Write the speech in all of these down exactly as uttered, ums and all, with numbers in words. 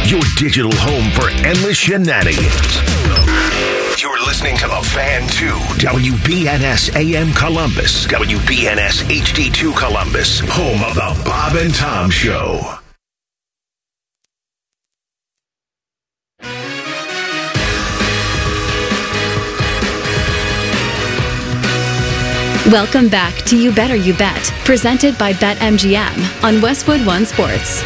your digital home for endless shenanigans. You're listening to The Fan two, W B N S A M Columbus, W B N S H D two Columbus, home of The Bob and Tom Show. Welcome back to You Better You Bet, presented by BetMGM on Westwood One Sports.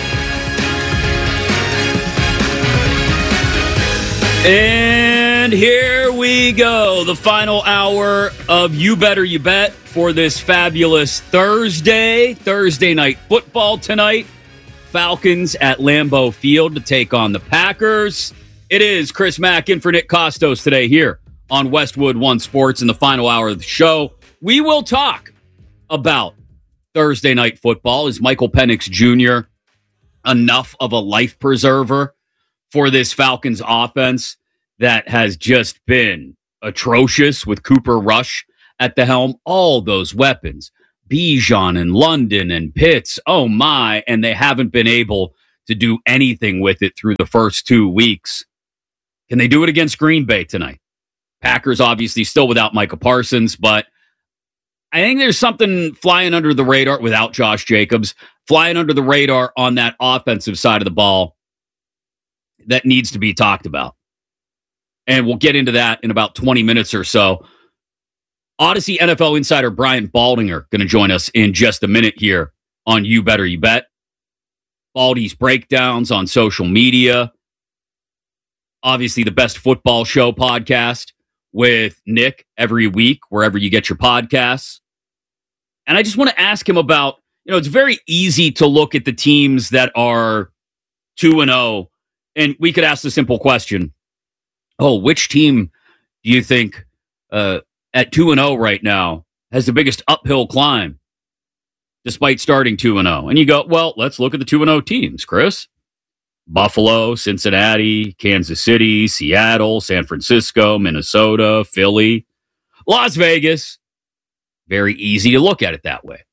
And here we go, the final hour of You Better You Bet for this fabulous Thursday, Thursday night football tonight. Falcons at Lambeau Field to take on the Packers. It is Chris Mack in for Nick Costos today here on Westwood One Sports in the final hour of the show. We will talk about Thursday night football. Is Michael Penix Junior enough of a life preserver for this Falcons offense that has just been atrocious with Cooper Rush at the helm? All those weapons, Bijan and London and Pitts, oh my, and they haven't been able to do anything with it through the first two weeks. Can they do it against Green Bay tonight? Packers obviously still without Micah Parsons, but I think there's something flying under the radar without Josh Jacobs, flying under the radar on that offensive side of the ball that needs to be talked about. And we'll get into that in about twenty minutes or so. Odyssey N F L insider Brian Baldinger going to join us in just a minute here on You Better You Bet. Baldy's breakdowns on social media. Obviously, the Best Football Show podcast with Nick every week, wherever you get your podcasts. And I just want to ask him about, you know, it's very easy to look at the teams that are two and oh, and we could ask the simple question, oh, which team do you think uh, at two and oh right now has the biggest uphill climb despite starting two and oh? And you go, well, let's look at the two and oh teams, Chris. Buffalo, Cincinnati, Kansas City, Seattle, San Francisco, Minnesota, Philly, Las Vegas. Very easy to look at it that way.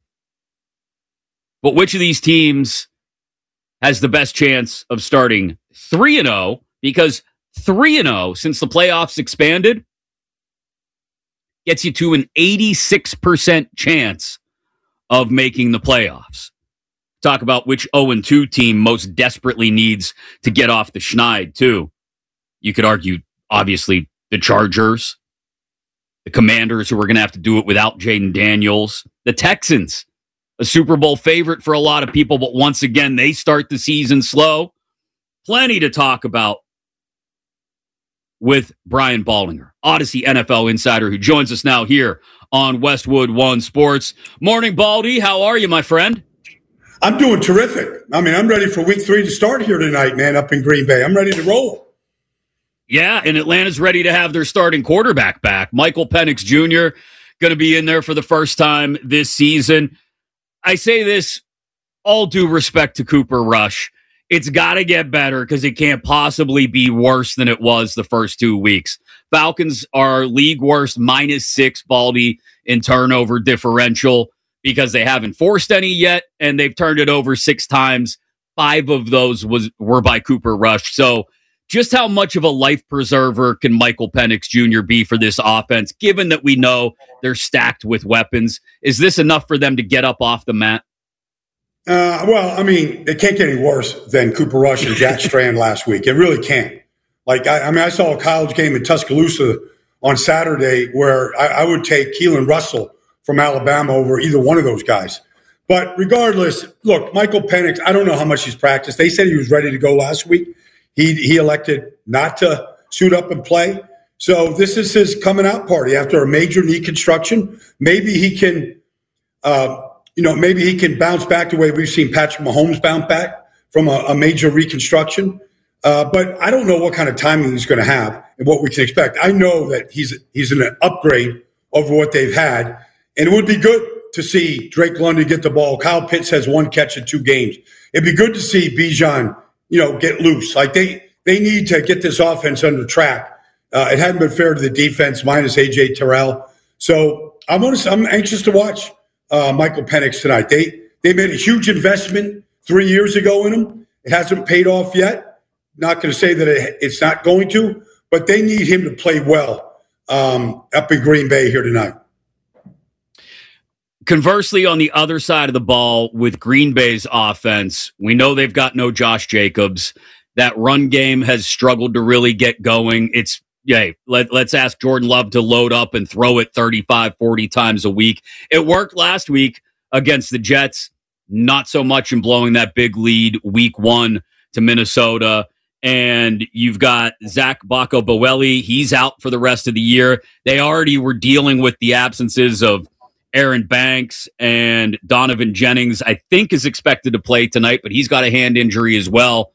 But which of these teams has the best chance of starting three and oh? Because three and oh, since the playoffs expanded, gets you to an eighty-six percent chance of making the playoffs. Talk about which oh and two team most desperately needs to get off the schneid, too. You could argue, obviously, the Chargers, the Commanders, who are going to have to do it without Jaden Daniels, the Texans, a Super Bowl favorite for a lot of people, but once again, they start the season slow. Plenty to talk about with Brian Baldinger, Odyssey N F L insider, who joins us now here on Westwood One Sports. Morning, Baldy. How are you, my friend? I'm doing terrific. I mean, I'm ready for week three to start here tonight, man, up in Green Bay. I'm ready to roll. Yeah, and Atlanta's ready to have their starting quarterback back. Michael Penix Junior going to be in there for the first time this season. I say this all due respect to Cooper Rush. It's got to get better because it can't possibly be worse than it was the first two weeks. Falcons are league worst, minus six, Baldy, in turnover differential, because they haven't forced any yet, and they've turned it over six times. Five of those was were by Cooper Rush. So just how much of a life preserver can Michael Penix Junior be for this offense, given that we know they're stacked with weapons? Is this enough for them to get up off the mat? Uh, well, I mean, it can't get any worse than Cooper Rush and Jack Strand last week. It really can't. Like, I, I mean, I saw a college game in Tuscaloosa on Saturday where I, I would take Keelan Russell from Alabama over either one of those guys. But regardless, look, Michael Penix, I don't know how much he's practiced. They said he was ready to go last week. He he elected not to suit up and play. So this is his coming out party after a major knee construction. Maybe he can, uh, you know, maybe he can bounce back the way we've seen Patrick Mahomes bounce back from a, a major reconstruction. Uh, but I don't know what kind of timing he's going to have and what we can expect. I know that he's he's in an upgrade over what they've had. And it would be good to see Drake London get the ball. Kyle Pitts has one catch in two games. It'd be good to see Bijan, you know, get loose. Like they they need to get this offense under track. Uh, it hadn't been fair to the defense, minus A J Terrell. So I'm gonna, I'm anxious to watch uh, Michael Penix tonight. They they made a huge investment three years ago in him. It hasn't paid off yet. not going to say that it, it's not going to, but they need him to play well um, up in Green Bay here tonight. Conversely, on the other side of the ball with Green Bay's offense, we know they've got no Josh Jacobs. That run game has struggled to really get going. It's, yeah, let, let's ask Jordan Love to load up and throw it thirty-five, forty times a week. It worked last week against the Jets, not so much in blowing that big lead week one to Minnesota. And you've got Zach Bacco-Boeli. He's out for the rest of the year. They already were dealing with the absences of Aaron Banks and Donovan Jennings, I think, is expected to play tonight, but he's got a hand injury as well.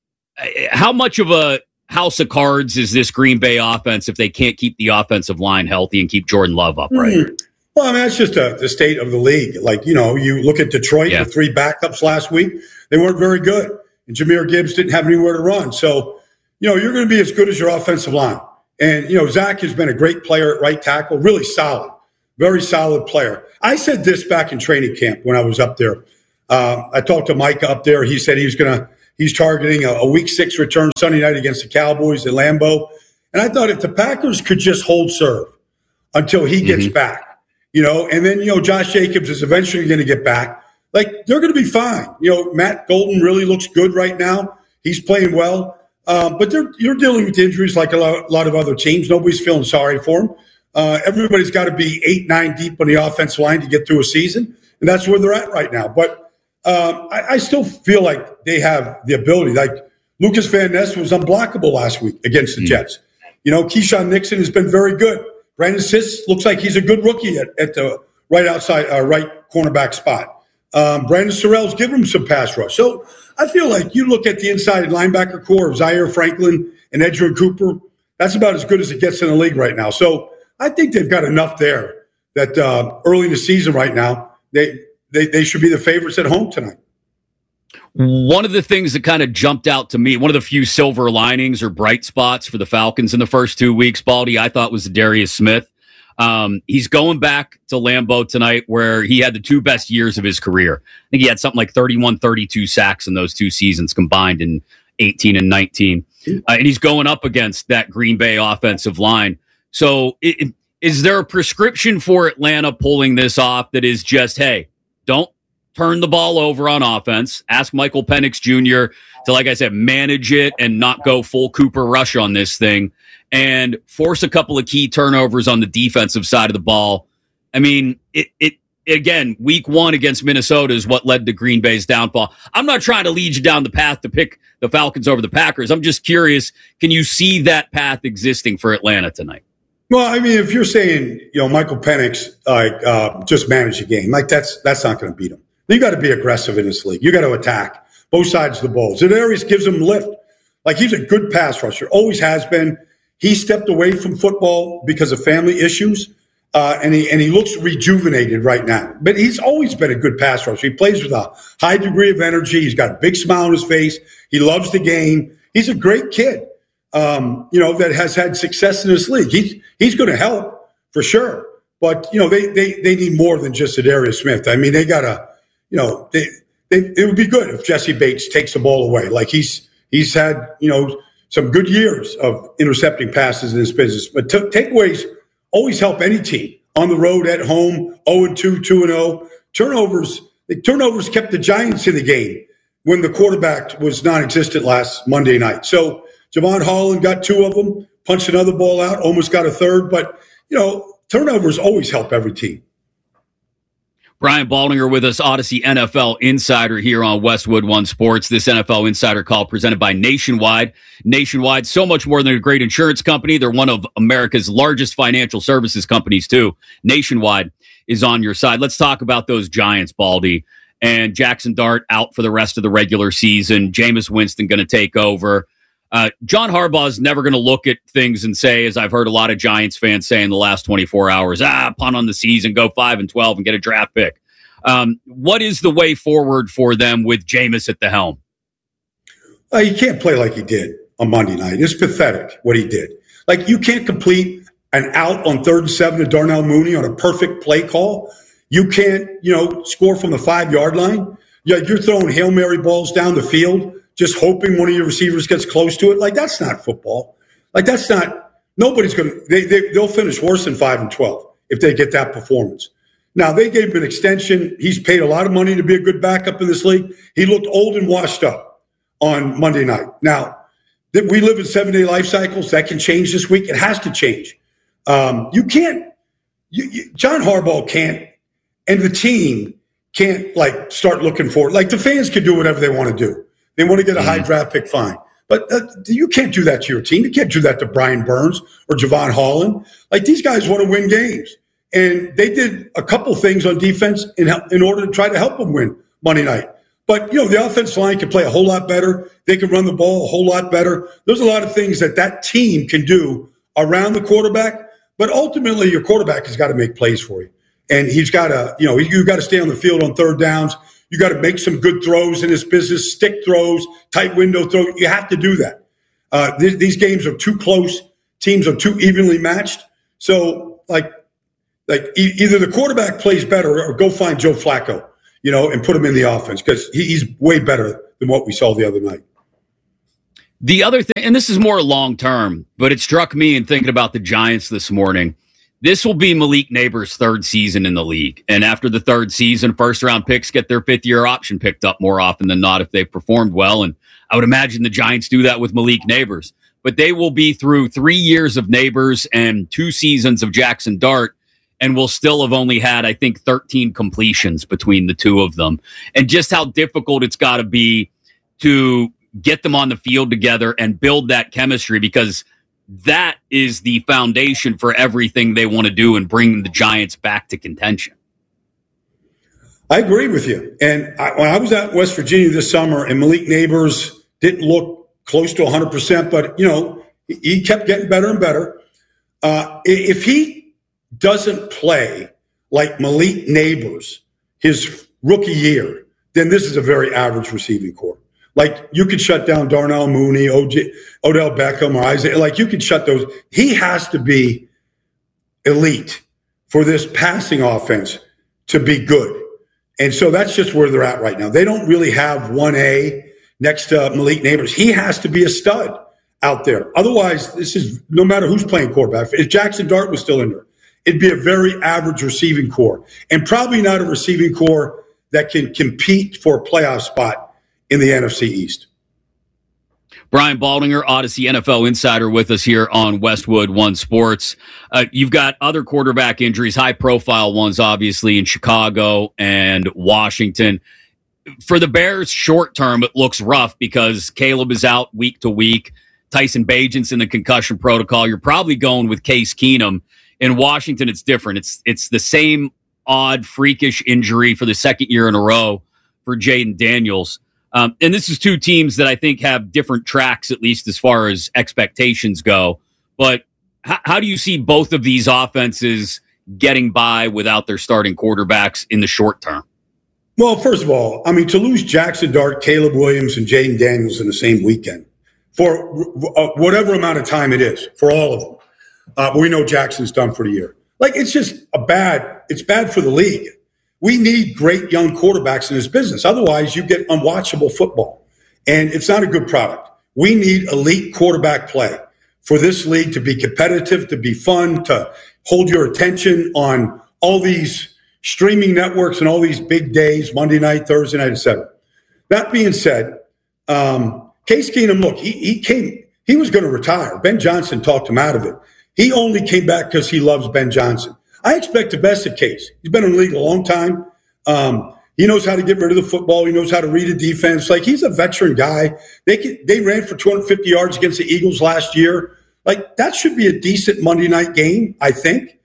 How much of a house of cards is this Green Bay offense if they can't keep the offensive line healthy and keep Jordan Love upright? Mm-hmm. Well, I mean, that's just a, the state of the league. Like, you know, you look at Detroit, yeah. the three backups last week, they weren't very good. And Jahmyr Gibbs didn't have anywhere to run. So, you know, you're going to be as good as your offensive line. And, you know, Zach has been a great player at right tackle, really solid. Very solid player. I said this back in training camp when I was up there. Uh, I talked to Micah up there. He said he was going to, he's targeting a, a week six return Sunday night against the Cowboys at Lambeau. And I thought if the Packers could just hold serve until he gets mm-hmm. back, you know, and then, you know, Josh Jacobs is eventually going to get back. Like, they're going to be fine. You know, Matt Golden really looks good right now. He's playing well. Um, but they're, you're dealing with injuries like a lot, a lot of other teams. Nobody's feeling sorry for him. Uh, everybody's got to be eight, nine deep on the offensive line to get through a season, and that's where they're at right now. But um, I, I still feel like they have the ability. Like Lucas Van Ness was unblockable last week against the mm-hmm. Jets. You know, Keyshawn Nixon has been very good. Brandon Siss looks like he's a good rookie at, at the right outside, uh, right cornerback spot. Um, Brandon Sorrell's given him some pass rush. So I feel like you look at the inside linebacker core of Zaire Franklin and Edgerrin Cooper, that's about as good as it gets in the league right now. So I think they've got enough there that uh, early in the season right now, they, they they should be the favorites at home tonight. One of the things that kind of jumped out to me, one of the few silver linings or bright spots for the Falcons in the first two weeks, Baldy, I thought was Darius Smith. Um, he's going back to Lambeau tonight where he had the two best years of his career. I think he had something like thirty-one, thirty-two sacks in those two seasons combined in eighteen and nineteen. Uh, and he's going up against that Green Bay offensive line. So it, is there a prescription for Atlanta pulling this off that is just, hey, don't turn the ball over on offense. Ask Michael Penix Junior to, like I said, manage it and not go full Cooper Rush on this thing and force a couple of key turnovers on the defensive side of the ball. I mean, it, it again, week one against Minnesota is what led to Green Bay's downfall. I'm not trying to lead you down the path to pick the Falcons over the Packers. I'm just curious, can you see that path existing for Atlanta tonight? Well, I mean, if you're saying, you know, Michael Penix, like, uh, just manage the game, like that's that's not going to beat him. You got to be aggressive in this league. You got to attack both sides of the ball. Za'Darius gives him lift. Like, he's a good pass rusher, always has been. He stepped away from football because of family issues, uh, and he and he looks rejuvenated right now. But he's always been a good pass rusher. He plays with a high degree of energy. He's got a big smile on his face. He loves the game. He's a great kid. Um, you know, that has had success in this league. He's, he's going to help for sure. But, you know, they, they, they need more than just Za'Darius Smith. I mean, they got to, you know, they, they, it would be good if Jesse Bates takes the ball away. Like he's, he's had, you know, some good years of intercepting passes in his business. But t- takeaways always help any team on the road, at home, oh and two, two and oh. Turnovers, the turnovers kept the Giants in the game when the quarterback was non-existent last Monday night. So, Javon Holland got two of them, punched another ball out, almost got a third. But, you know, turnovers always help every team. Brian Baldinger with us, Odyssey N F L Insider here on Westwood One Sports. This N F L Insider Call presented by Nationwide. Nationwide, so much more than a great insurance company. They're one of America's largest financial services companies, too. Nationwide is on your side. Let's talk about those Giants, Baldy. And Jackson Dart out for the rest of the regular season. Jameis Winston going to take over. Uh, John Harbaugh is never going to look at things and say, as I've heard a lot of Giants fans say in the last twenty-four hours, ah, punt on the season, go five and twelve and get a draft pick. Um, what is the way forward for them with Jameis at the helm? Uh, he can't play like he did on Monday night. It's pathetic what he did. Like, you can't complete an out on third and seven to Darnell Mooney on a perfect play call. You can't, you know, score from the five-yard line. Yeah, you're throwing Hail Mary balls down the field just hoping one of your receivers gets close to it. Like, that's not football. Like, that's not – nobody's going to they, – they, they'll finish worse than five and twelve if they get that performance. Now, they gave him an extension. He's paid a lot of money to be a good backup in this league. He looked old and washed up on Monday night. Now, we live in seven-day life cycles. That can change this week. It has to change. Um, you can't you, you, – John Harbaugh can't – and the team can't, like, start looking for it. Like, the fans can do whatever they want to do. They want to get a high draft pick, fine. But uh, you can't do that to your team. You can't do that to Brian Burns or Javon Holland. Like, these guys want to win games. And they did a couple things on defense in, in order to try to help them win Monday night. But, you know, the offensive line can play a whole lot better. They can run the ball a whole lot better. There's a lot of things that that team can do around the quarterback. But ultimately, your quarterback has got to make plays for you. And he's got to, you know, you've got to stay on the field on third downs. You got to make some good throws in this business, stick throws, tight window throws. You have to do that. Uh, th- these games are too close. Teams are too evenly matched. So, like, like e- either the quarterback plays better or go find Joe Flacco, you know, and put him in the offense because he- he's way better than what we saw the other night. The other thing, and this is more long-term, but it struck me in thinking about the Giants this morning. This will be Malik Neighbors' third season in the league. And after the third season, first-round picks get their fifth-year option picked up more often than not if they've performed well. And I would imagine the Giants do that with Malik Neighbors. But they will be through three years of Neighbors and two seasons of Jackson Dart, and will still have only had, I think, thirteen completions between the two of them. And just how difficult it's got to be to get them on the field together and build that chemistry, because that is the foundation for everything they want to do and bring the Giants back to contention. I agree with you. And I, when I was at West Virginia this summer and Malik Neighbors didn't look close to one hundred percent, but, you know, he kept getting better and better. Uh, if he doesn't play like Malik Neighbors his rookie year, then this is a very average receiving corps. Like, you could shut down Darnell Mooney, O J, Odell Beckham, or Isaiah. Like, you could shut those. He has to be elite for this passing offense to be good. And so that's just where they're at right now. They don't really have one A next to Malik Neighbors. He has to be a stud out there. Otherwise, this is no matter who's playing quarterback. If Jackson Dart was still in there, it'd be a very average receiving corps, and probably not a receiving corps that can compete for a playoff spot in the N F C East. Brian Baldinger, Odyssey N F L Insider, with us here on Westwood One Sports. Uh, you've got other quarterback injuries, high-profile ones, obviously, in Chicago and Washington. For the Bears, short-term, it looks rough because Caleb is out week to week. Tyson Bagent's in the concussion protocol. You're probably going with Case Keenum. In Washington, it's different. It's it's the same odd, freakish injury for the second year in a row for Jaden Daniels. Um, and this is two teams that I think have different tracks, at least as far as expectations go. But h- how do you see both of these offenses getting by without their starting quarterbacks in the short term? Well, first of all, I mean, to lose Jackson Dart, Caleb Williams, and Jaden Daniels in the same weekend for uh, whatever amount of time it is, for all of them, uh, we know Jackson's done for the year. Like, it's just a bad, it's bad for the league. We need great young quarterbacks in this business. Otherwise, you get unwatchable football, and it's not a good product. We need elite quarterback play for this league to be competitive, to be fun, to hold your attention on all these streaming networks and all these big days, Monday night, Thursday night, et cetera. That being said, um, Case Keenum, look, he, he came, he was going to retire. Ben Johnson talked him out of it. He only came back because he loves Ben Johnson. I expect the best of Case. He's been in the league a long time. Um, he knows how to get rid of the football. He knows how to read a defense. Like, he's a veteran guy. They can, they ran for two hundred fifty yards against the Eagles last year. Like, that should be a decent Monday night game, I think.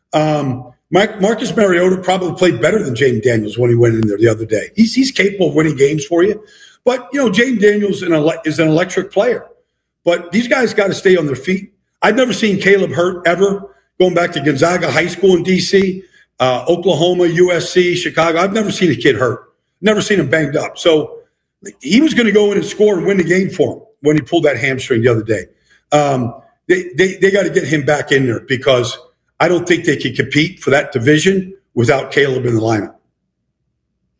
Um, Mike, Marcus Mariota probably played better than Jaden Daniels when he went in there the other day. He's he's capable of winning games for you. But, you know, Jaden Daniels is an, is an electric player. But these guys got to stay on their feet. I've never seen Caleb hurt ever. Going back to Gonzaga High School in D C, uh, Oklahoma, U S C, Chicago. I've never seen a kid hurt. Never seen him banged up. So he was going to go in and score and win the game for him when he pulled that hamstring the other day. Um, they they, they got to get him back in there because I don't think they can compete for that division without Caleb in the lineup.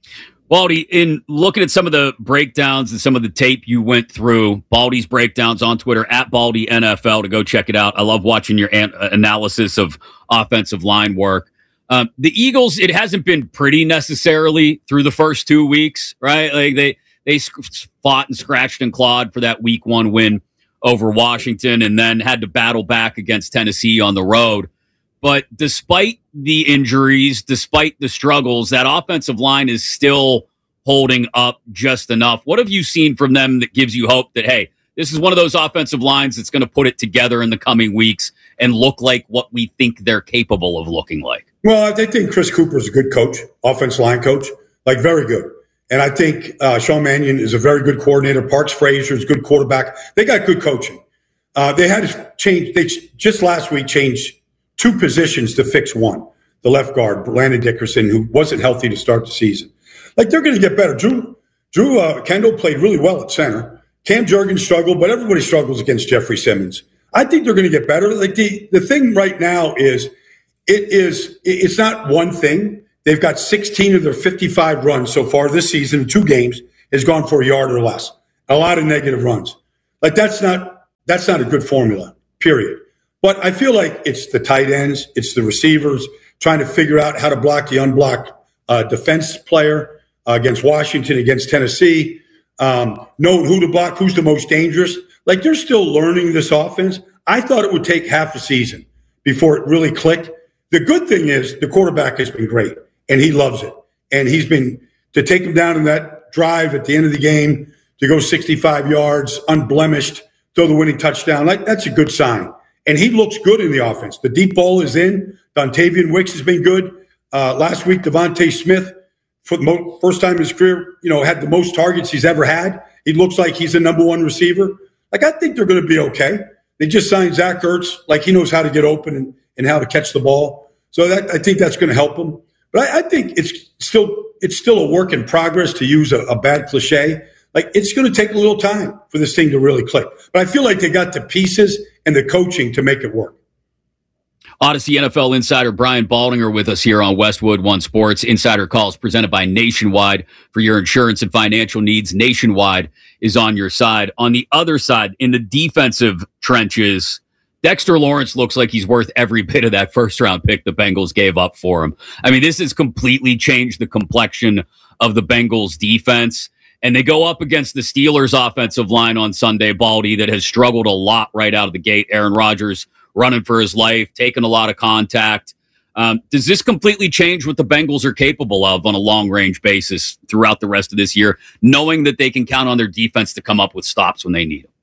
Baldy, in looking at some of the breakdowns and some of the tape you went through, Baldy's breakdowns on Twitter, at Baldy N F L, to go check it out. I love watching your an- analysis of offensive line work. Um, the Eagles, it hasn't been pretty necessarily through the first two weeks, right? Like they, they fought and scratched and clawed for that week one win over Washington and then had to battle back against Tennessee on the road. But despite the injuries, despite the struggles, that offensive line is still holding up just enough. What have you seen from them that gives you hope that, hey, this is one of those offensive lines that's going to put it together in the coming weeks and look like what we think they're capable of looking like? Well, I think Chris Cooper is a good coach, offensive line coach, like very good. And I think uh, Sean Mannion is a very good coordinator. Parks Frazier is a good quarterback. They got good coaching. Uh, they had to change. They just last week changed two positions to fix one. The left guard, Landon Dickerson, who wasn't healthy to start the season. Like, they're going to get better. Drew Drew uh, Kendall played really well at center. Cam Jurgens struggled, but everybody struggles against Jeffrey Simmons. I think they're going to get better. Like, the, the thing right now is it is it's not one thing. They've got sixteen of their fifty-five runs so far this season in two games has gone for a yard or less. A lot of negative runs. Like, that's not that's not a good formula, period. But I feel like it's the tight ends, it's the receivers trying to figure out how to block the unblocked uh, defense player uh, against Washington, against Tennessee, um, knowing who to block, who's the most dangerous. Like, they're still learning this offense. I thought it would take half a season before it really clicked. The good thing is the quarterback has been great, and he loves it. And he's been – to take him down in that drive at the end of the game, to go sixty-five yards, unblemished, throw the winning touchdown, like, that's a good sign. And he looks good in the offense. The deep ball is in. Dontavian Wicks has been good. Uh, last week, Devontae Smith, for the mo- first time in his career, you know, had the most targets he's ever had. He looks like he's the number one receiver. Like, I think they're going to be okay. They just signed Zach Ertz. Like, he knows how to get open and, and how to catch the ball. So that, I think that's going to help him. But I, I think it's still it's still a work in progress, to use a, a bad cliche. Like, it's going to take a little time for this thing to really click. But I feel like they got the pieces and the coaching to make it work. Odyssey N F L insider Brian Baldinger with us here on Westwood One Sports. Insider Calls presented by Nationwide. For your insurance and financial needs, Nationwide is on your side. On the other side, in the defensive trenches, Dexter Lawrence looks like he's worth every bit of that first-round pick the Bengals gave up for him. I mean, this has completely changed the complexion of the Bengals' defense. And they go up against the Steelers' offensive line on Sunday, Baldy, that has struggled a lot right out of the gate. Aaron Rodgers running for his life, taking a lot of contact. Um, does this completely change what the Bengals are capable of on a long-range basis throughout the rest of this year, knowing that they can count on their defense to come up with stops when they need them?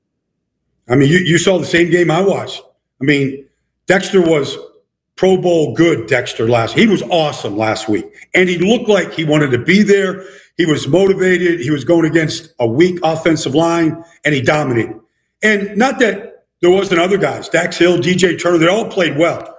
I mean, you, you saw the same game I watched. I mean, Dexter was Pro Bowl good, Dexter, last. He was awesome last week. And he looked like he wanted to be there. He was motivated. He was going against a weak offensive line, and he dominated. And not that there wasn't other guys. Dax Hill, D J Turner, they all played well.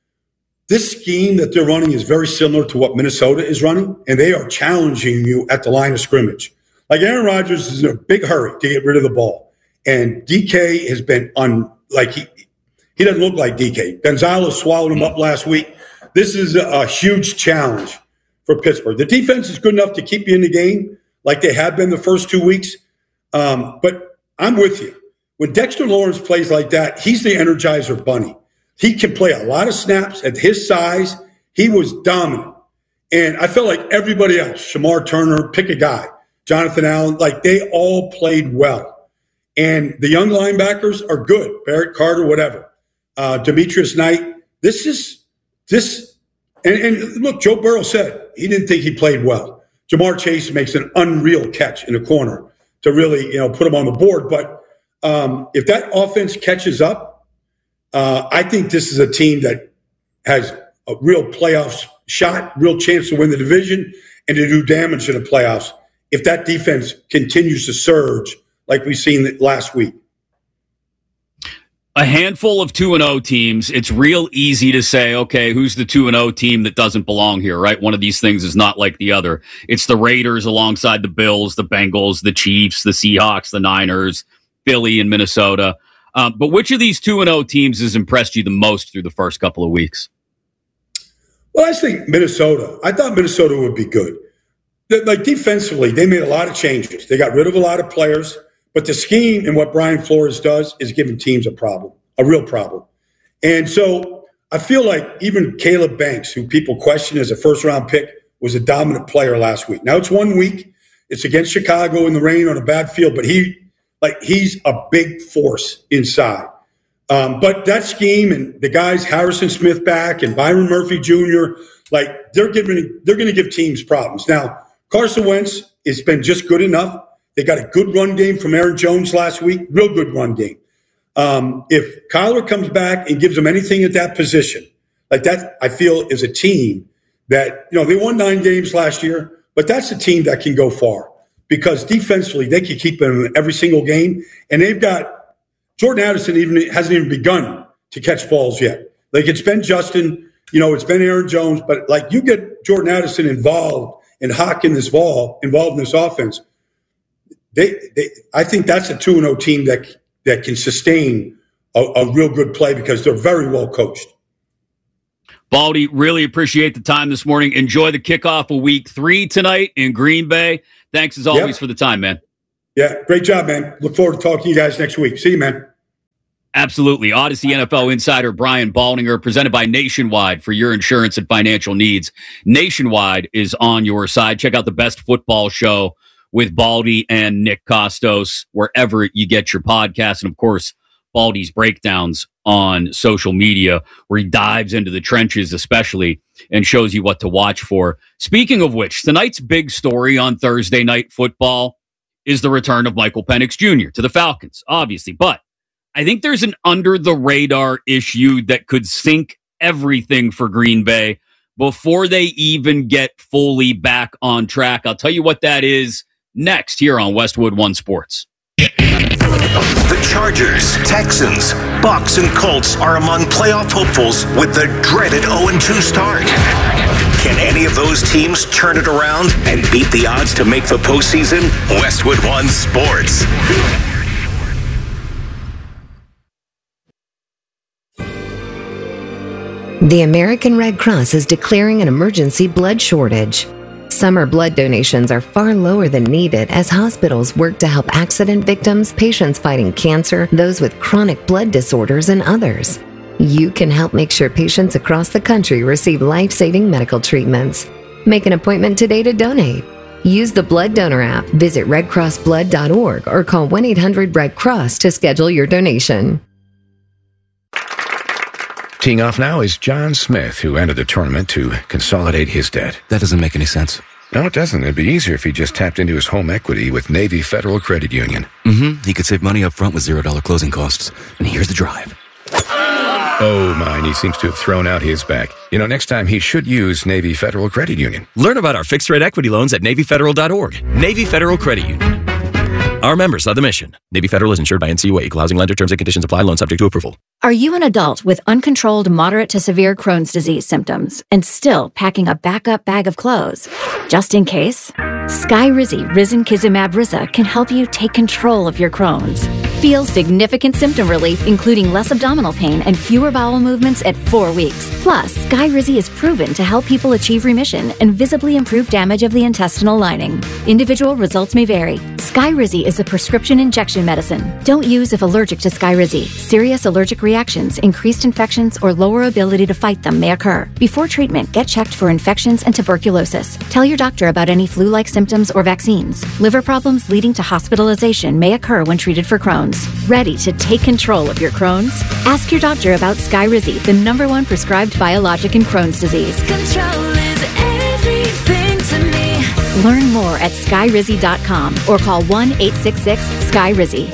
This scheme that they're running is very similar to what Minnesota is running, and they are challenging you at the line of scrimmage. Like, Aaron Rodgers is in a big hurry to get rid of the ball. And D K has been un like he he doesn't look like D K. Gonzalez swallowed him up last week. This is a, a huge challenge for Pittsburgh. The defense is good enough to keep you in the game, like they have been the first two weeks. Um, but I'm with you. When Dexter Lawrence plays like that, he's the Energizer Bunny. He can play a lot of snaps at his size. He was dominant. And I felt like everybody else, Shamar Turner, pick a guy, Jonathan Allen, like they all played well. And the young linebackers are good, Barrett Carter, whatever. Uh, Demetrius Knight, this is this. And, and look, Joe Burrow said he didn't think he played well. Jamar Chase makes an unreal catch in the corner to really, you know, put him on the board. But um, if that offense catches up, uh, I think this is a team that has a real playoff shot, real chance to win the division and to do damage in the playoffs if that defense continues to surge like we've seen last week. A handful of two and oh teams, it's real easy to say, okay, who's the two and oh team that doesn't belong here, right? One of these things is not like the other. It's the Raiders alongside the Bills, the Bengals, the Chiefs, the Seahawks, the Niners, Philly, and Minnesota. Um, but which of these two and oh teams has impressed you the most through the first couple of weeks? Well, I think Minnesota. I thought Minnesota would be good. like defensively, they made a lot of changes. They got rid of a lot of players, but the scheme and what Brian Flores does is giving teams a problem, a real problem. And so I feel like even Caleb Banks, who people question as a first-round pick, was a dominant player last week. Now it's one week. It's against Chicago in the rain on a bad field, but he, like, he's a big force inside. Um, but that scheme and the guys, Harrison Smith back and Byron Murphy Junior, like they're giving, they're going to give teams problems. Now, Carson Wentz has been just good enough. They got a good run game from Aaron Jones last week, real good run game. Um, if Kyler comes back and gives them anything at that position, like that, I feel is a team that, you know, they won nine games last year, but that's a team that can go far because defensively they can keep them in every single game, and they've got. Jordan Addison even hasn't even begun to catch balls yet. Like it's been Justin, you know, it's been Aaron Jones, but like you get Jordan Addison involved and Hawk in this ball, involved in this offense. They, they, I think that's a two and oh team that that can sustain a, a real good play because they're very well coached. Baldy, really appreciate the time this morning. Enjoy the kickoff of week three tonight in Green Bay. Thanks as always yep. for the time, man. Yeah, great job, man. Look forward to talking to you guys next week. See you, man. Absolutely. Odyssey N F L insider Brian Baldinger, presented by Nationwide for your insurance and financial needs. Nationwide is on your side. Check out the best football show with Baldy and Nick Costos wherever you get your podcasts. And, of course, Baldy's breakdowns on social media where he dives into the trenches especially and shows you what to watch for. Speaking of which, tonight's big story on Thursday Night Football is the return of Michael Penix Junior to the Falcons, obviously. But I think there's an under-the-radar issue that could sink everything for Green Bay before they even get fully back on track. I'll tell you what that is next here on Westwood One Sports. The Chargers, Texans, Bucs, and Colts are among playoff hopefuls with the dreaded oh and two start. Can any of those teams turn it around and beat the odds to make the postseason? Westwood One Sports. The American Red Cross is declaring an emergency blood shortage. Summer blood donations are far lower than needed as hospitals work to help accident victims, patients fighting cancer, those with chronic blood disorders, and others. You can help make sure patients across the country receive life-saving medical treatments. Make an appointment today to donate. Use the Blood Donor app, visit red cross blood dot org, or call one eight hundred red cross to schedule your donation. Teeing off now is John Smith, who entered the tournament to consolidate his debt. That doesn't make any sense. No, it doesn't. It'd be easier if he just tapped into his home equity with Navy Federal Credit Union. Mm-hmm. He could save money up front with zero dollar closing costs. And here's the drive. Oh, my, and he seems to have thrown out his back. You know, next time he should use Navy Federal Credit Union. Learn about our fixed-rate equity loans at navy federal dot org. Navy Federal Credit Union. Our members of the mission. Navy Federal is insured by N C U A. Equal housing lender. Terms and conditions apply. Loan subject to approval. Are you an adult with uncontrolled moderate to severe Crohn's disease symptoms and still packing a backup bag of clothes? Just in case? Skyrizi Risankizumab Riza can help you take control of your Crohn's. Feel significant symptom relief, including less abdominal pain and fewer bowel movements at four weeks. Plus, Skyrizi is proven to help people achieve remission and visibly improve damage of the intestinal lining. Individual results may vary. Skyrizi is a prescription injection medicine. Don't use if allergic to Skyrizi. Serious allergic reactions, increased infections, or lower ability to fight them may occur. Before treatment, get checked for infections and tuberculosis. Tell your doctor about any flu-like symptoms or vaccines. Liver problems leading to hospitalization may occur when treated for Crohn's. Ready to take control of your Crohn's? Ask your doctor about Skyrizi, the number one prescribed biologic in Crohn's disease. Control is everything to me. Learn more at skyrizi dot com or call one eight six six sky rizi.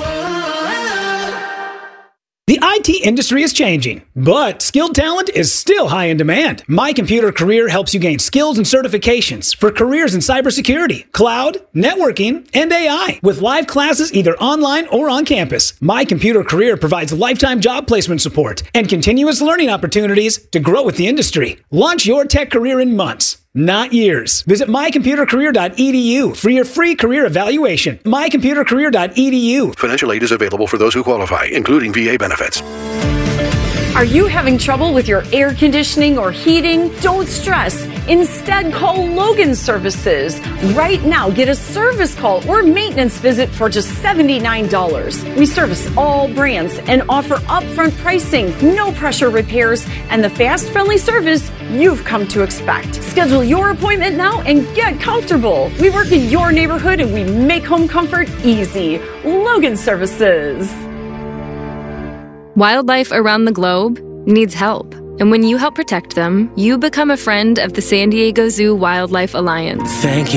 The I T industry is changing, but skilled talent is still high in demand. My Computer Career helps you gain skills and certifications for careers in cybersecurity, cloud, networking, and A I, with live classes either online or on campus. My Computer Career provides lifetime job placement support and continuous learning opportunities to grow with the industry. Launch your tech career in months, not years. Visit my computer career dot e d u for your free career evaluation. my computer career dot e d u. Financial aid is available for those who qualify, including V A benefits. Are you having trouble with your air conditioning or heating? Don't stress. Instead, call Logan Services. Right now, get a service call or maintenance visit for just seventy-nine dollars. We service all brands and offer upfront pricing, no pressure repairs, and the fast, friendly service you've come to expect. Schedule your appointment now and get comfortable. We work in your neighborhood and we make home comfort easy. Logan Services. Wildlife around the globe needs help. And when you help protect them, you become a friend of the San Diego Zoo Wildlife Alliance. Thank you.